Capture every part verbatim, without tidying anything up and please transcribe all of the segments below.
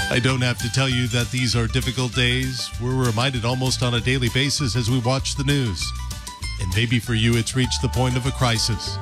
I don't have to tell you that these are difficult days. We're reminded almost on a daily basis as we watch the news. And maybe for you, it's reached the point of a crisis.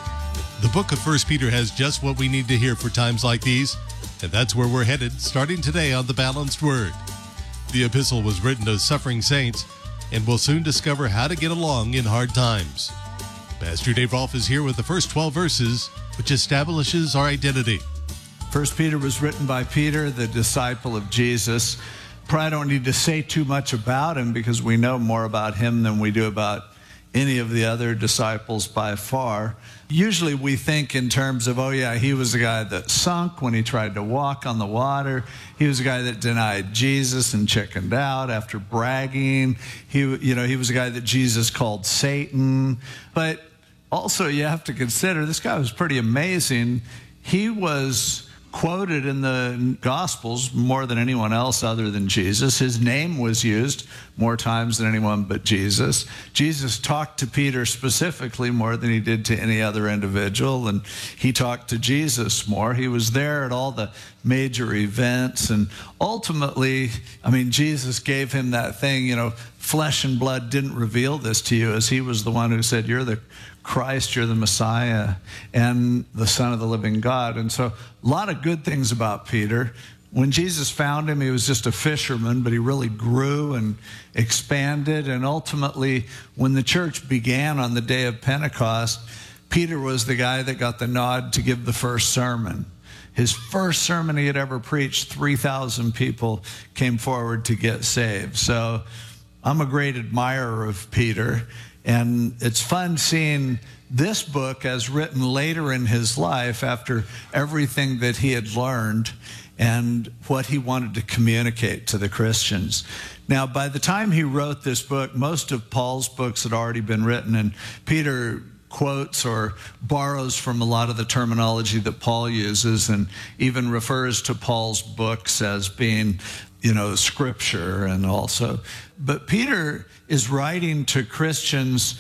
The book of First Peter has just what we need to hear for times like these, and that's where we're headed, starting today on The Balanced Word. The epistle was written to suffering saints, and we'll soon discover how to get along in hard times. Pastor Dave Rolfe is here with the first twelve verses, which establishes our identity. First Peter was written by Peter, the disciple of Jesus. Probably don't need to say too much about him because we know more about him than we do about any of the other disciples by far. Usually we think in terms of, oh yeah, he was the guy that sunk when he tried to walk on the water. He was the guy that denied Jesus and chickened out after bragging. He, you know, he was the guy that Jesus called Satan. But also you have to consider this guy was pretty amazing. He was quoted in the Gospels more than anyone else other than Jesus. His name was used more times than anyone but Jesus. Jesus talked to Peter specifically more than he did to any other individual, and he talked to Jesus more. He was there at all the major events, and ultimately, I mean, Jesus gave him that thing, you know, flesh and blood didn't reveal this to you, as he was the one who said, you're the Christ, you're the Messiah, and the Son of the living God. And so a lot of good things about Peter. When Jesus found him, he was just a fisherman, but he really grew and expanded. And ultimately, when the church began on the day of Pentecost, Peter was the guy that got the nod to give the first sermon. His first sermon he had ever preached, three thousand people came forward to get saved. So I'm a great admirer of Peter. And it's fun seeing this book as written later in his life after everything that he had learned and what he wanted to communicate to the Christians. Now, by the time he wrote this book, most of Paul's books had already been written, and Peter quotes or borrows from a lot of the terminology that Paul uses and even refers to Paul's books as being, you know, scripture and also. But Peter is writing to Christians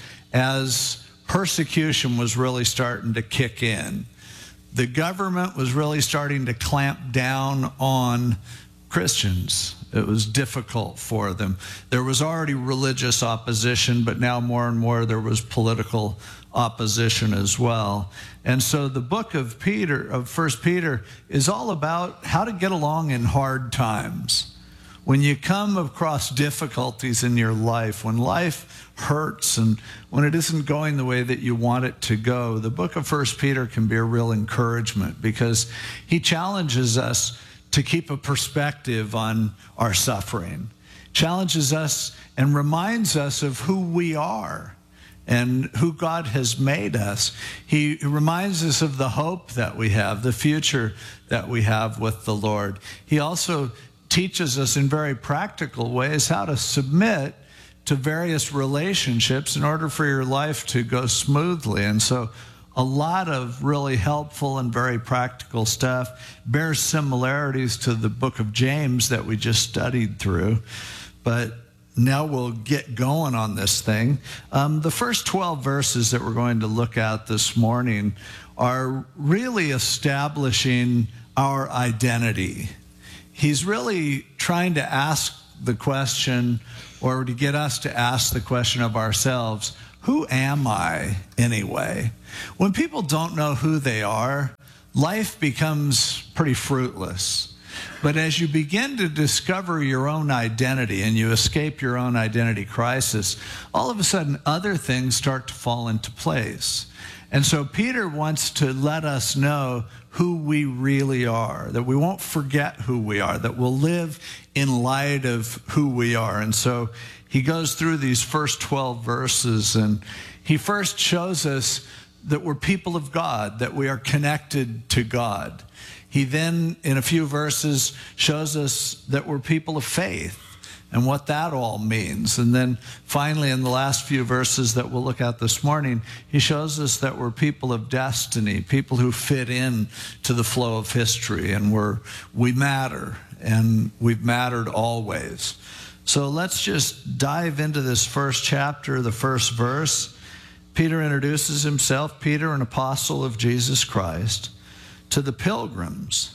as persecution was really starting to kick in. The government was really starting to clamp down on Christians. It was difficult for them. There was already religious opposition, but now more and more there was political opposition as well. And so the book of Peter, of First Peter, is all about how to get along in hard times. When you come across difficulties in your life, when life hurts and when it isn't going the way that you want it to go, the book of First Peter can be a real encouragement because he challenges us to keep a perspective on our suffering, challenges us and reminds us of who we are and who God has made us. He reminds us of the hope that we have, the future that we have with the Lord. He also teaches us in very practical ways how to submit to various relationships in order for your life to go smoothly. And so a lot of really helpful and very practical stuff bears similarities to the book of James that we just studied through. But now we'll get going on this thing. Um, the first twelve verses that we're going to look at this morning are really establishing our identity. He's really trying to ask the question, or to get us to ask the question of ourselves, who am I anyway? When people don't know who they are, life becomes pretty fruitless. But as you begin to discover your own identity and you escape your own identity crisis, all of a sudden other things start to fall into place. And so Peter wants to let us know who we really are, that we won't forget who we are, that we'll live in light of who we are. And so he goes through these first twelve verses, and he first shows us that we're people of God, that we are connected to God. He then, in a few verses, shows us that we're people of faith and what that all means. And then finally, in the last few verses that we'll look at this morning, he shows us that we're people of destiny, people who fit in to the flow of history, and we're, we matter, and we've mattered always. So let's just dive into this first chapter, the first verse. Peter introduces himself, Peter, an apostle of Jesus Christ, to the pilgrims,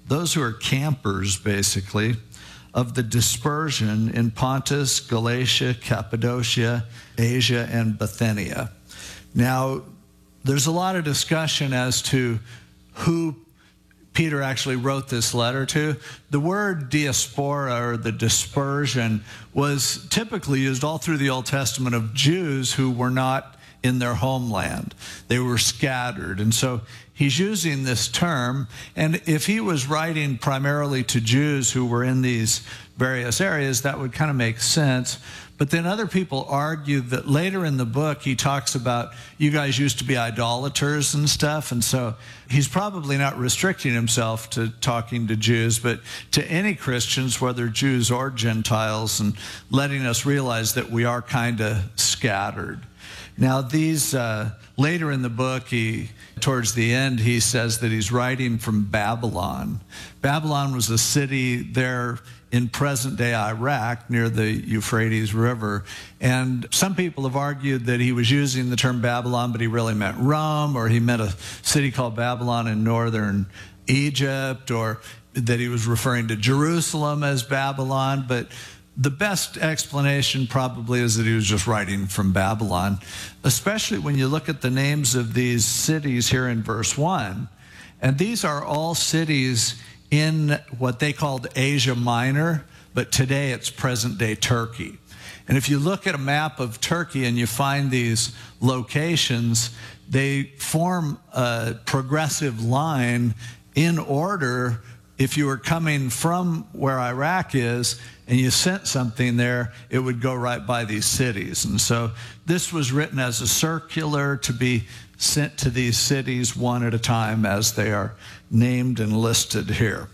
those who are campers, basically, of the dispersion in Pontus, Galatia, Cappadocia, Asia, and Bithynia. Now, there's a lot of discussion as to who Peter actually wrote this letter to. The word diaspora, or the dispersion, was typically used all through the Old Testament of Jews who were not in their homeland. They were scattered. And so he's using this term. And if he was writing primarily to Jews who were in these various areas, that would kind of make sense. But then other people argue that later in the book, he talks about, you guys used to be idolaters and stuff. And so he's probably not restricting himself to talking to Jews, but to any Christians, whether Jews or Gentiles, and letting us realize that we are kind of scattered. Now, these, uh, later in the book, he, towards the end, he says that he's writing from Babylon. Babylon was a city there in present-day Iraq near the Euphrates River. And some people have argued that he was using the term Babylon, but he really meant Rome, or he meant a city called Babylon in northern Egypt, or that he was referring to Jerusalem as Babylon. But the best explanation probably is that he was just writing from Babylon, especially when you look at the names of these cities here in verse one. And these are all cities in what they called Asia Minor, but today it's present-day Turkey. And if you look at a map of Turkey and you find these locations, they form a progressive line in order. If you were coming from where Iraq is and you sent something there, it would go right by these cities. And so this was written as a circular to be sent to these cities one at a time as they are named and listed here.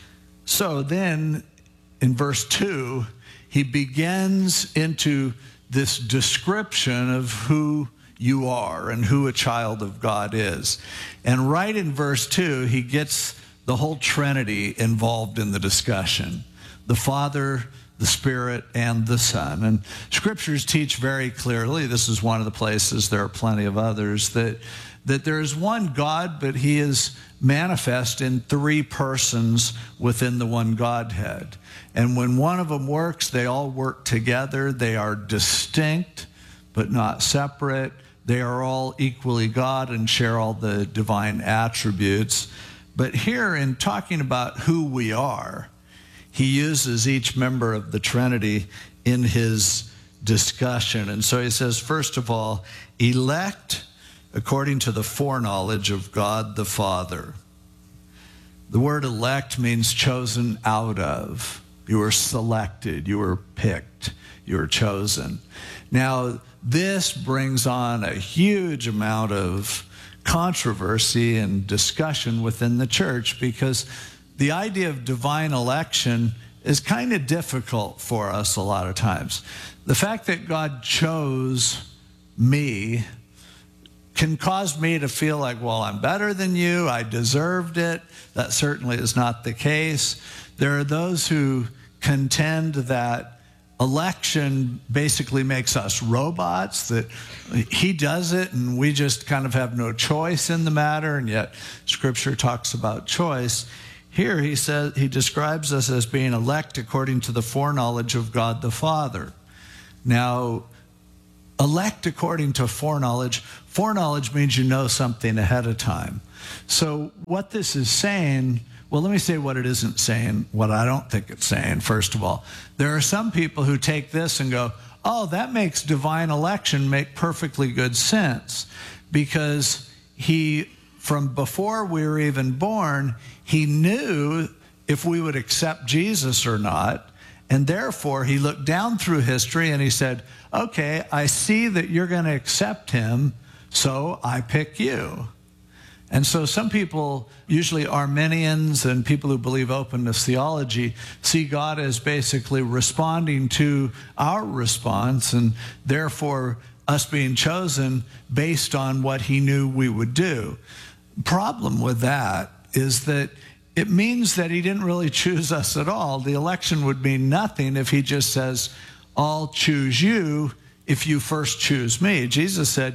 So then in verse two, he begins into this description of who you are and who a child of God is. And right in verse two, he gets the whole Trinity involved in the discussion: the Father, the Spirit, and the Son. And scriptures teach very clearly, this is one of the places, there are plenty of others, that, that there is one God, but he is manifest in three persons within the one Godhead. And when one of them works, they all work together. They are distinct, but not separate. They are all equally God and share all the divine attributes. But here, in talking about who we are, he uses each member of the Trinity in his discussion. And so he says, first of all, elect according to the foreknowledge of God the Father. The word elect means chosen out of. You were selected, you were picked, you were chosen. Now, this brings on a huge amount of controversy and discussion within the church, because the idea of divine election is kind of difficult for us a lot of times. The fact that God chose me can cause me to feel like, well, I'm better than you, I deserved it. That certainly is not the case. There are those who contend that election basically makes us robots, that he does it and we just kind of have no choice in the matter, and yet Scripture talks about choice. Here he says, he describes us as being elect according to the foreknowledge of God the Father. Now, elect according to foreknowledge, foreknowledge means you know something ahead of time. So what this is saying, well, let me say what it isn't saying, what I don't think it's saying, first of all. There are some people who take this and go, oh, that makes divine election make perfectly good sense, because he, from before we were even born, he knew if we would accept Jesus or not, and therefore he looked down through history and he said, okay, I see that you're going to accept him, so I pick you. And so some people, usually Arminians and people who believe openness theology, see God as basically responding to our response, and therefore us being chosen based on what he knew we would do. Problem with that is that it means that he didn't really choose us at all. The election would mean nothing if he just says, I'll choose you if you first choose me. Jesus said,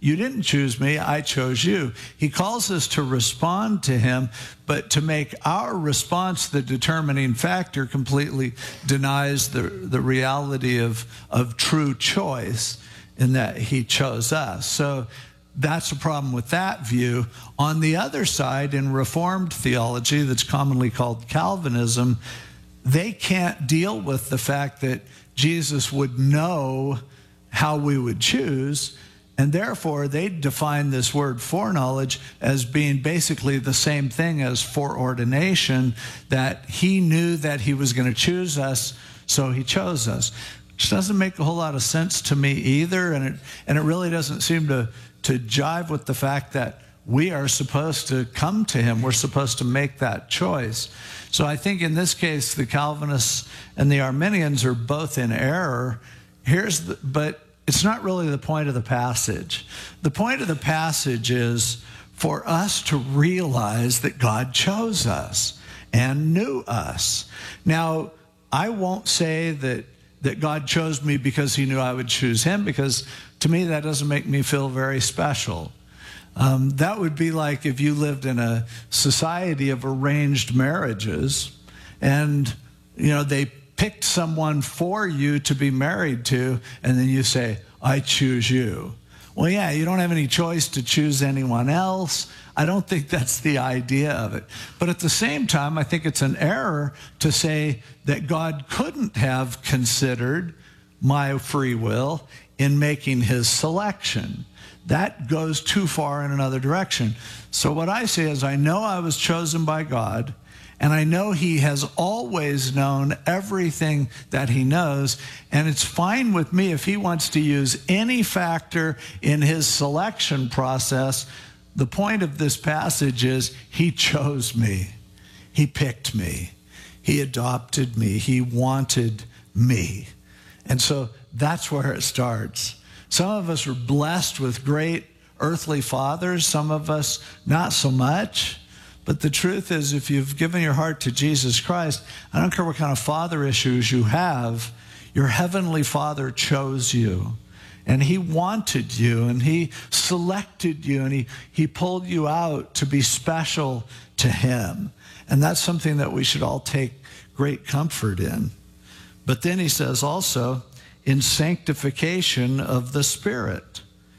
you didn't choose me, I chose you. He calls us to respond to him, but to make our response the determining factor completely denies the, the reality of, of true choice in that he chose us. So that's a problem with that view. On the other side, in Reformed theology that's commonly called Calvinism, they can't deal with the fact that Jesus would know how we would choose, and therefore they define this word foreknowledge as being basically the same thing as foreordination, that he knew that he was going to choose us, so he chose us. Which doesn't make a whole lot of sense to me either, and it, and it really doesn't seem to to jive with the fact that we are supposed to come to him. We're supposed to make that choice. So I think in this case, the Calvinists and the Arminians are both in error. Here's the, but it's not really the point of the passage. The point of the passage is for us to realize that God chose us and knew us. Now, I won't say that that God chose me because he knew I would choose him, because to me that doesn't make me feel very special. Um, that would be like if you lived in a society of arranged marriages and, you know, they picked someone for you to be married to, and then you say, I choose you. Well, yeah, you don't have any choice to choose anyone else. I don't think that's the idea of it. But at the same time, I think it's an error to say that God couldn't have considered my free will in making his selection. That goes too far in another direction. So what I say is, I know I was chosen by God, and I know he has always known everything that he knows, and it's fine with me if he wants to use any factor in his selection process. The point of this passage is he chose me. He picked me. He adopted me. He wanted me. And so that's where it starts. Some of us are blessed with great earthly fathers, some of us not so much. But the truth is, if you've given your heart to Jesus Christ, I don't care what kind of father issues you have, your heavenly Father chose you. And he wanted you, and he selected you, and he, he pulled you out to be special to him. And that's something that we should all take great comfort in. But then he says also, in sanctification of the Spirit.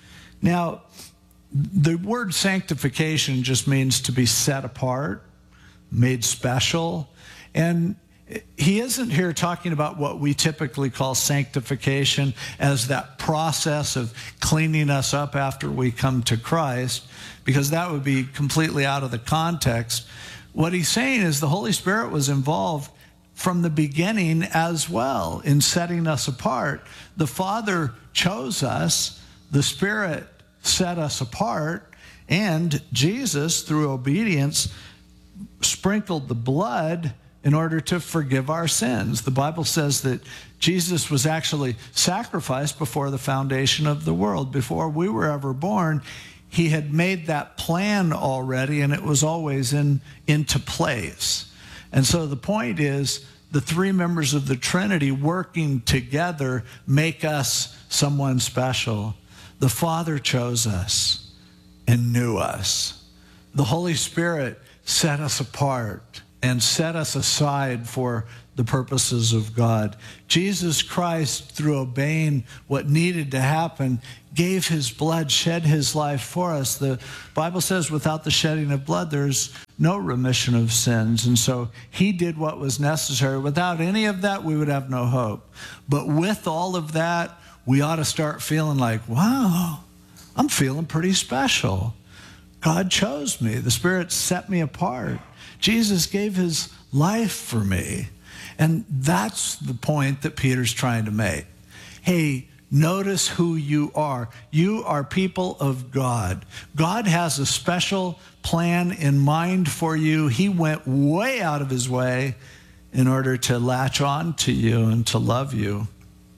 Now, the word sanctification just means to be set apart, made special. And he isn't here talking about what we typically call sanctification as that process of cleaning us up after we come to Christ, because that would be completely out of the context. What he's saying is the Holy Spirit was involved from the beginning as well in setting us apart. The Father chose us, the Spirit set us apart, and Jesus, through obedience, sprinkled the blood in order to forgive our sins. The Bible says that Jesus was actually sacrificed before the foundation of the world. Before we were ever born, he had made that plan already, and it was always in into place. And so the point is, the three members of the Trinity working together make us someone special. The Father chose us and knew us. The Holy Spirit set us apart and set us aside for the purposes of God. Jesus Christ, through obeying what needed to happen, gave his blood, shed his life for us. The Bible says without the shedding of blood, there's no remission of sins. And so he did what was necessary. Without any of that, we would have no hope. But with all of that, we ought to start feeling like, wow, I'm feeling pretty special. God chose me. The Spirit set me apart. Jesus gave his life for me. And that's the point that Peter's trying to make. Hey, notice who you are. You are people of God. God has a special plan in mind for you. He went way out of his way in order to latch on to you and to love you.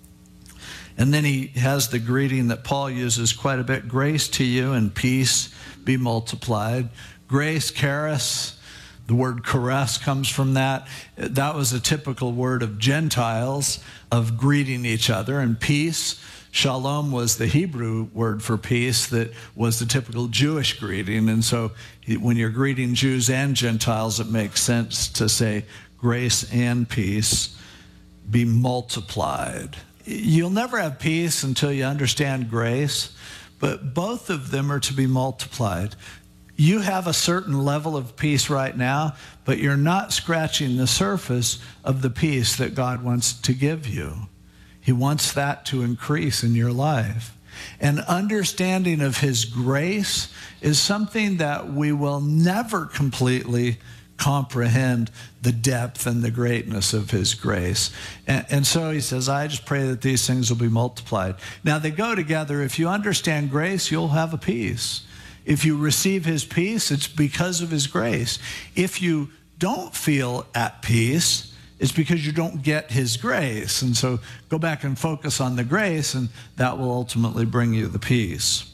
And then he has the greeting that Paul uses quite a bit. Grace to you and peace be multiplied. Grace, charis, the word charis comes from that. That was a typical word of Gentiles, of greeting each other. And peace, Shalom was the Hebrew word for peace that was the typical Jewish greeting. And so when you're greeting Jews and Gentiles, it makes sense to say grace and peace be multiplied. You'll never have peace until you understand grace, but both of them are to be multiplied. You have a certain level of peace right now, but you're not scratching the surface of the peace that God wants to give you. He wants that to increase in your life. And understanding of his grace is something that we will never completely comprehend the depth and the greatness of his grace. And, and so he says, I just pray that these things will be multiplied. Now they go together. If you understand grace, you'll have a peace. If you receive his peace, it's because of his grace. If you don't feel at peace, it's because you don't get his grace. And so go back and focus on the grace, and that will ultimately bring you the peace.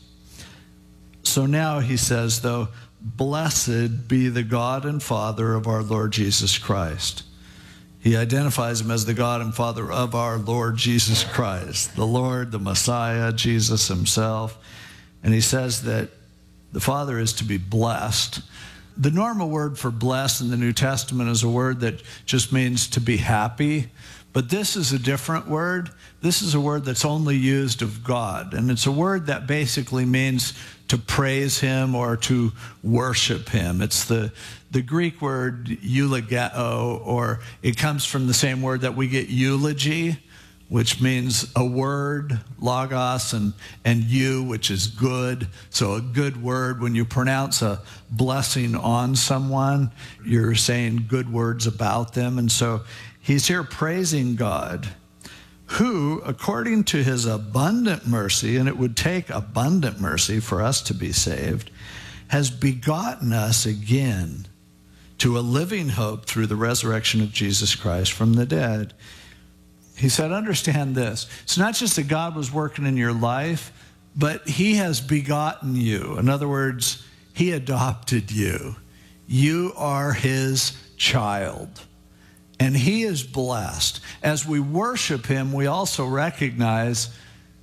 So now he says, though, blessed be the God and Father of our Lord Jesus Christ. He identifies him as the God and Father of our Lord Jesus Christ, the Lord, the Messiah, Jesus himself. And he says that the Father is to be blessed. The normal word for blessed in the New Testament is a word that just means to be happy. But this is a different word. This is a word that's only used of God. And it's a word that basically means to praise him or to worship him. It's the, the Greek word eulogeo, or it comes from the same word that we get eulogy, which means a word, logos, and, and you, which is good. So a good word, when you pronounce a blessing on someone, you're saying good words about them. And so he's here praising God, who, according to his abundant mercy, and it would take abundant mercy for us to be saved, has begotten us again to a living hope through the resurrection of Jesus Christ from the dead. He said, understand this. It's not just that God was working in your life, but he has begotten you. In other words, he adopted you. You are his child. And he is blessed. As we worship him, we also recognize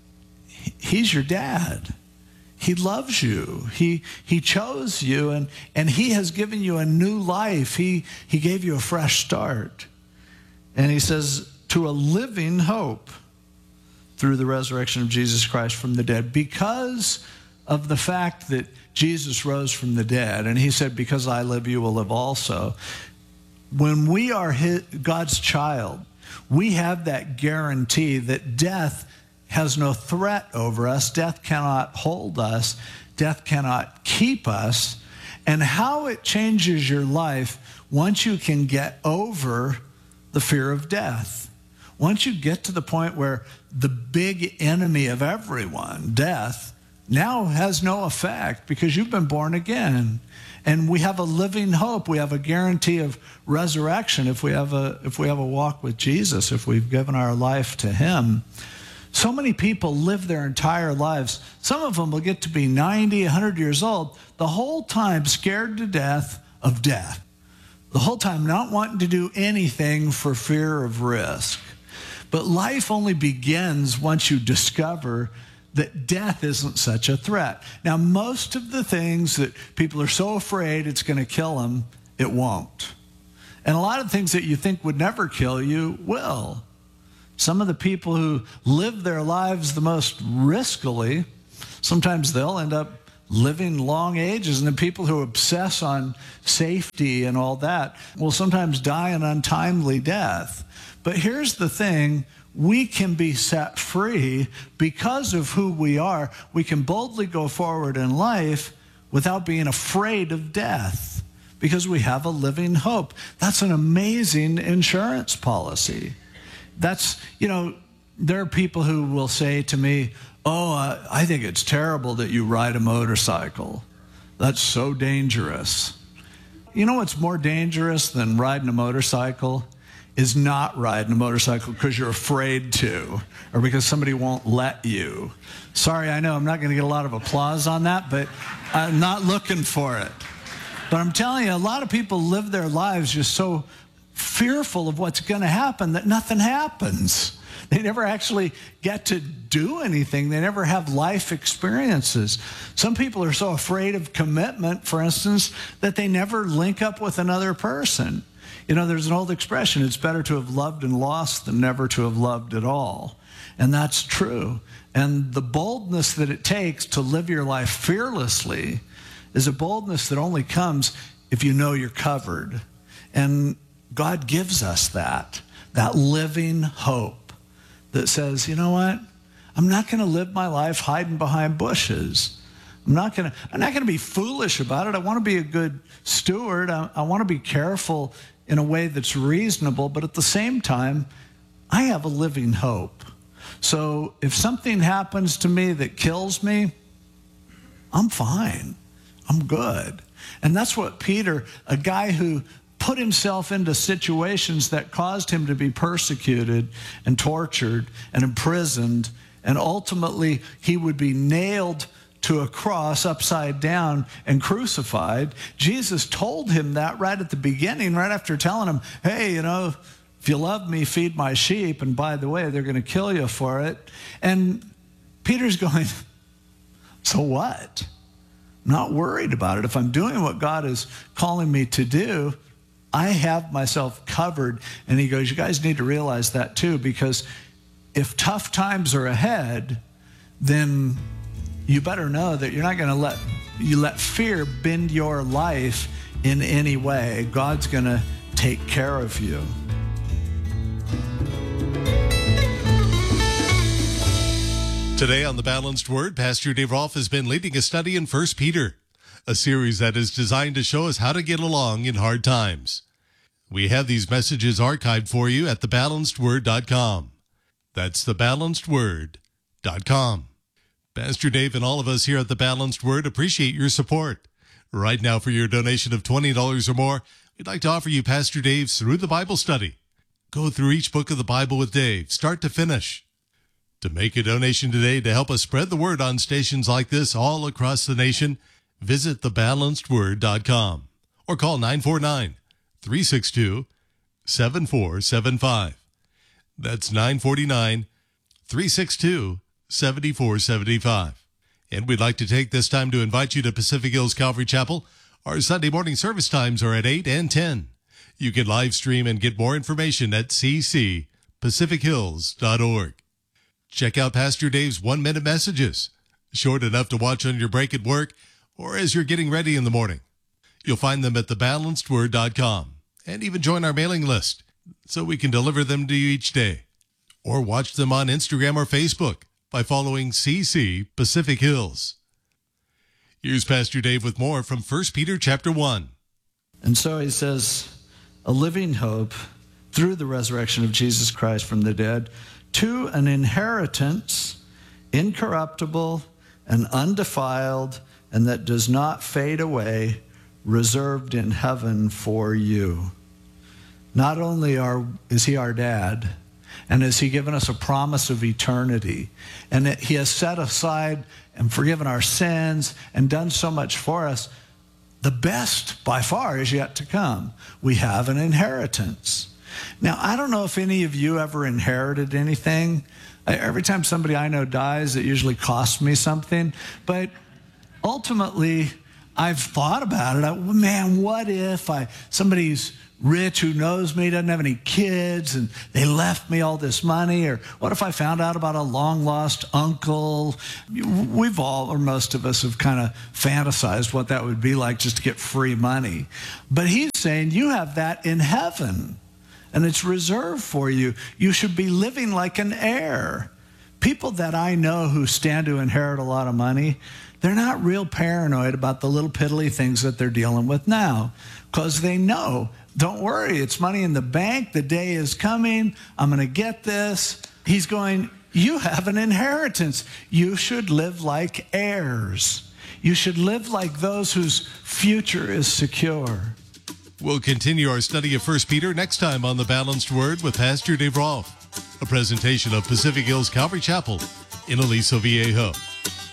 he's your dad. He loves you. He, he chose you, and, and he has given you a new life. He, he gave you a fresh start. And he says, to a living hope through the resurrection of Jesus Christ from the dead, because of the fact that Jesus rose from the dead. And he said, because I live, you will live also. When we are his, God's child, we have that guarantee that death has no threat over us. Death cannot hold us. Death cannot keep us. And how it changes your life once you can get over the fear of death. Once you get to the point where the big enemy of everyone, death, now has no effect because you've been born again. And we have a living hope. We have a guarantee of resurrection if we have a, if we have a walk with Jesus, if we've given our life to him. So many people live their entire lives. Some of them will get to be ninety, one hundred years old, the whole time scared to death of death. The whole time not wanting to do anything for fear of risk. But life only begins once you discover that death isn't such a threat. Now, most of the things that people are so afraid it's going to kill them, it won't. And a lot of things that you think would never kill you will. Some of the people who live their lives the most riskily, sometimes they'll end up living long ages. And the people who obsess on safety and all that will sometimes die an untimely death. But here's the thing. We can be set free because of who we are. We can boldly go forward in life without being afraid of death because we have a living hope. That's an amazing insurance policy. That's, you know, there are people who will say to me, oh, uh, I think it's terrible that you ride a motorcycle. That's so dangerous. You know what's more dangerous than riding a motorcycle? Is not riding a motorcycle because you're afraid to or because somebody won't let you. Sorry, I know I'm not going to get a lot of applause on that, but I'm not looking for it. But I'm telling you, a lot of people live their lives just so fearful of what's going to happen that nothing happens. They never actually get to do anything. They never have life experiences. Some people are so afraid of commitment, for instance, that they never link up with another person. You know, there's an old expression, it's better to have loved and lost than never to have loved at all. And that's true. And the boldness that it takes to live your life fearlessly is a boldness that only comes if you know you're covered. And God gives us that, that living hope that says, you know what? I'm not going to live my life hiding behind bushes. I'm not going to, I'm not going to be foolish about it. I want to be a good steward. I, I want to be careful in a way that's reasonable, but at the same time, I have a living hope. So if something happens to me that kills me, I'm fine. I'm good. And that's what Peter, a guy who put himself into situations that caused him to be persecuted and tortured and imprisoned, and ultimately he would be nailed to a cross upside down and crucified. Jesus told him that right at the beginning, right after telling him, hey, you know, if you love me, feed my sheep, and by the way, they're going to kill you for it. And Peter's going, so what? I'm not worried about it. If I'm doing what God is calling me to do, I have myself covered. And he goes, you guys need to realize that too, because if tough times are ahead, then you better know that you're not going to let you let fear bend your life in any way. God's going to take care of you. Today on The Balanced Word, Pastor Dave Rolfe has been leading a study in First Peter, a series that is designed to show us how to get along in hard times. We have these messages archived for you at the balanced word dot com. That's the balanced word dot com. Pastor Dave and all of us here at The Balanced Word appreciate your support. Right now, for your donation of twenty dollars or more, we'd like to offer you Pastor Dave's Through the Bible study. Go through each book of the Bible with Dave, start to finish. To make a donation today to help us spread the word on stations like this all across the nation, visit the balanced word dot com or call nine four nine, three six two, seven four seven five. That's nine four nine, three six two, seven four seven five. And we'd like to take this time to invite you to Pacific Hills Calvary Chapel. Our Sunday morning service times are at eight and ten. You can live stream and get more information at c c pacific hills dot org. Check out Pastor Dave's one-minute messages, short enough to watch on your break at work or as you're getting ready in the morning. You'll find them at the balanced word dot com, and even join our mailing list so we can deliver them to you each day. Or watch them on Instagram or Facebook by following C C Pacific Hills. Here's Pastor Dave with more from First Peter chapter one. And so he says, a living hope through the resurrection of Jesus Christ from the dead, to an inheritance incorruptible and undefiled, and that does not fade away, reserved in heaven for you. Not only are, is he our dad, and has he given us a promise of eternity, and that he has set aside and forgiven our sins and done so much for us, the best by far is yet to come. We have an inheritance. Now, I don't know if any of you ever inherited anything. Every time somebody I know dies, it usually costs me something. But ultimately, I've thought about it. I, man, what if I somebody's rich who knows me, doesn't have any kids, and they left me all this money? Or what if I found out about a long-lost uncle? We've all, or most of us, have kind of fantasized what that would be like just to get free money. But he's saying you have that in heaven, and it's reserved for you. You should be living like an heir. People that I know who stand to inherit a lot of money, they're not real paranoid about the little piddly things that they're dealing with now, because they know, don't worry, it's money in the bank. The day is coming. I'm going to get this. He's going, you have an inheritance. You should live like heirs. You should live like those whose future is secure. We'll continue our study of First Peter next time on The Balanced Word with Pastor Dave Rolfe, a presentation of Pacific Hills Calvary Chapel in Aliso Viejo.